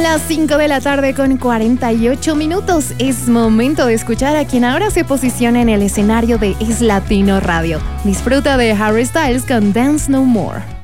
Las 5 de la tarde con 48 minutos. Es momento de escuchar a quien ahora se posiciona en el escenario de Es Latino Radio. Disfruta de Harry Styles con Dance No More.